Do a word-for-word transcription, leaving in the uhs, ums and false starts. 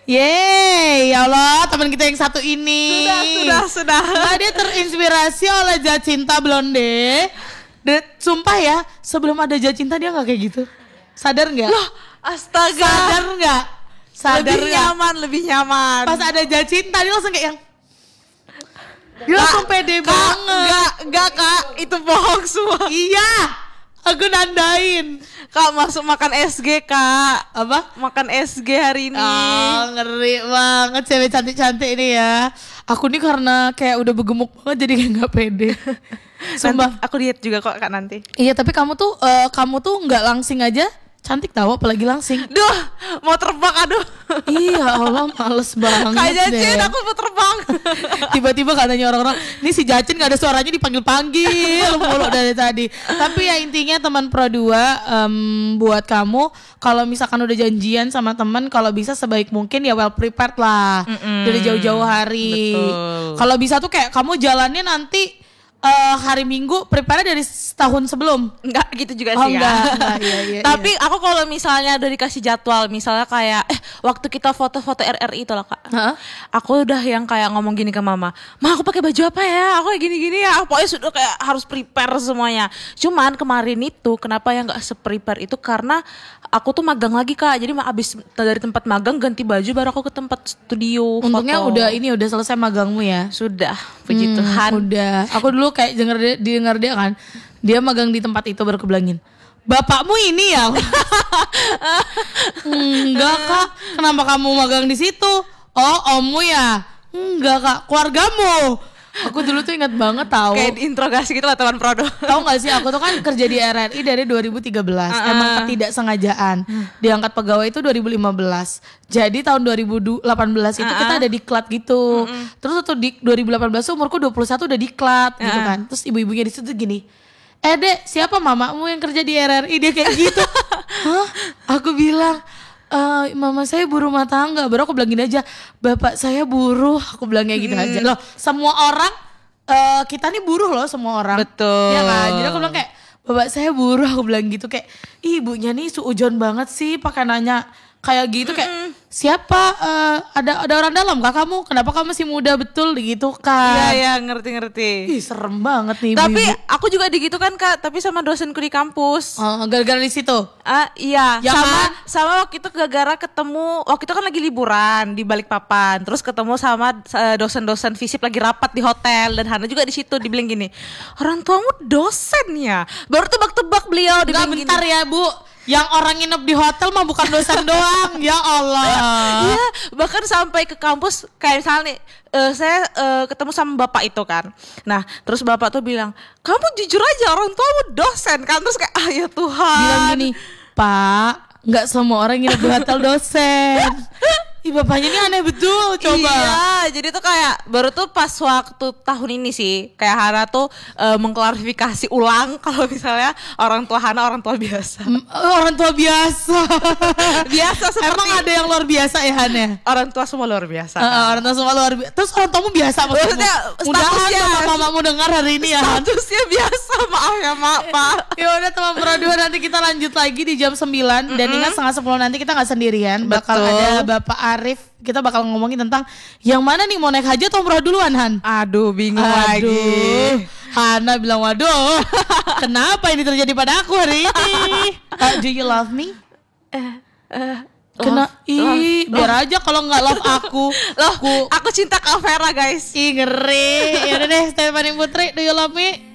Yeay, ya Allah, teman kita yang satu ini. Sudah, sudah, sudah. Nah, dia terinspirasi oleh Jacinta Blonde. Dan sumpah ya, sebelum ada Jacinta dia nggak kayak gitu. Sadar nggak? Loh, astaga. Sadar nggak? Sadar lebih gak? nyaman, lebih nyaman. Pas ada Jacinta dia langsung kayak yang dia langsung pede Kak, banget. Enggak, enggak Kak, itu bohong semua. Iya, aku nandain. Kak masuk makan S G Kak. Apa? Makan S G hari ini. Oh, ngeri banget cewek cantik-cantik ini ya. Aku nih karena kayak udah bergemuk banget jadi kayak nggak pede. Sumpah. Nanti aku diet juga kok Kak nanti. Iya, tapi kamu tuh uh, kamu tuh nggak langsing aja. Cantik tau, apalagi langsing. Duh, mau terbang aduh. Iya, Allah males banget. Kak deh. Jacin, aku mau terbang. Tiba-tiba katanya orang-orang, ini si Jacin gak ada suaranya dipanggil-panggil mulu dari tadi. Tapi ya intinya teman Pro dua, um, buat kamu, kalau misalkan udah janjian sama teman, kalau bisa sebaik mungkin ya well prepared lah. Mm-mm. Dari jauh-jauh hari. Kalau bisa tuh kayak kamu jalannya nanti Uh, hari Minggu prepare dari setahun sebelum. Enggak gitu juga oh, sih enggak, ya. enggak, iya, iya, Tapi iya. aku kalau misalnya udah dikasih jadwal, misalnya kayak eh waktu kita foto-foto R R I itu loh Kak. Huh? Aku udah yang kayak ngomong gini ke mama, "Ma, aku pakai baju apa ya? Aku kayak gini-gini ya." Pokoknya sudah kayak harus prepare semuanya. Cuman kemarin itu kenapa yang enggak se-prepare itu karena aku tuh magang lagi Kak. Jadi abis dari tempat magang ganti baju baru aku ke tempat studio. Untungnya foto. udah ini udah selesai magangmu ya. Sudah, puji hmm, Tuhan. Udah. Aku dulu kayak denger dia, denger dia kan, dia magang di tempat itu baru kebilangin, "Bapakmu ini ya?" "Enggak Kak, kenapa kamu magang di situ?" "Oh, ommu ya?" "Enggak Kak, keluargamu." Aku dulu tuh ingat banget tahu. Kayak diinterogasi gitu lah teman Prodo. Tahu nggak sih, aku tuh kan kerja di R R I dari dua ribu tiga belas. Uh-uh. Emang ketidaksengajaan. Diangkat pegawai itu dua ribu lima belas. Jadi tahun dua ribu delapan belas itu uh-uh. kita ada diklat gitu. Uh-uh. Terus waktu di dua ribu delapan belas umurku dua puluh satu udah diklat uh-uh. gitu kan. Terus ibu-ibunya di situ gini, "Eh Dek, siapa mamamu yang kerja di R R I?" Dia kayak gitu. Hah? Aku bilang, Uh, "Mama saya buruh rumah tangga." Baru aku bilang gini aja, "Bapak saya buruh." Aku bilangnya gitu hmm. aja. Loh, semua orang uh, kita nih buruh loh, semua orang. Betul. Ya kan? Jadi aku bilang kayak, "Bapak saya buruh." Aku bilang gitu kayak, "Ih, ibunya nih suujon banget sih pakai nanya kayak gitu." Kayak, "Siapa? Uh, ada ada orang dalam kah kamu? Kenapa kamu masih muda betul?" gitu kan. Iya, iya, ngerti-ngerti. Ih, serem banget nih Tapi ibu-ibu. aku juga digitu kan Kak, tapi sama dosenku di kampus. Oh, gara-gara di situ. Ah, iya, Ya sama kan? sama waktu itu gara-gara ketemu, waktu itu kan lagi liburan di Balikpapan. Terus ketemu sama uh, dosen-dosen FISIP lagi rapat di hotel dan Hana juga di situ. Dibilang gini, "Orang tuamu dosen ya?" Baru tebak-tebak beliau. Enggak, bentar gini. Ya Bu, yang orang nginep di hotel mah bukan dosen doang. Ya Allah. Iya, bahkan sampai ke kampus kayak misalnya nih, uh, saya uh, ketemu sama bapak itu kan. Nah, terus bapak tuh bilang, "Kamu jujur aja, orang tuamu dosen kan?" Terus kayak, "Ah ya Tuhan." Bilang gini, "Pak, nggak semua orang nginep di hotel dosen." Ih, bapaknya ini aneh betul, coba. Iya, jadi tuh kayak baru tuh pas waktu tahun ini sih, kayak Hana tuh uh, mengklarifikasi ulang kalau misalnya orang tua Hana orang tua biasa. M- orang tua biasa. Biasa seperti. Emang ada yang luar biasa ya Hana? Orang tua semua luar biasa. Uh, kan? Orang tua semua luar biasa. Terus orang tuamu biasa maksudnya? Mudah-mudahan sama mamamu dengar hari ini ya. Statusnya biasa, maaf ya Mak, Pak. Ya udah teman Pro dua, nanti kita lanjut lagi di jam sembilan. Mm-hmm. Dan ingat setengah sepuluh nanti kita gak sendirian. Bakal Betul. ada Bapak Arif. Kita bakal ngomongin tentang yang mana nih, mau naik haji atau umrah duluan Han? Aduh, bingung Aduh. lagi. Hana bilang, "Waduh, kenapa ini terjadi pada aku hari ini?" uh, Do you love me? Eh, eh Kena, love, ih, love, biar love. aja kalau nggak love aku. Loh, aku, aku cinta Kak Vera guys. Ih, ngeri. Ya udah deh, Stephanie Putri, do you love me?